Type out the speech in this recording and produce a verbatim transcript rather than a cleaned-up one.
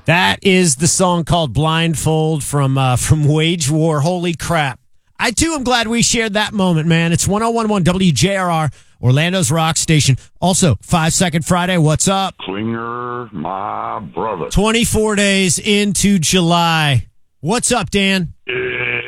That is the song called Blindfold from uh, from Wage War. Holy crap. I, too, am glad we shared that moment, man. It's one oh one one W J R R, Orlando's rock station. Also, Five Second Friday, what's up? Klinger, my brother. twenty-four days into July. What's up, Dan? It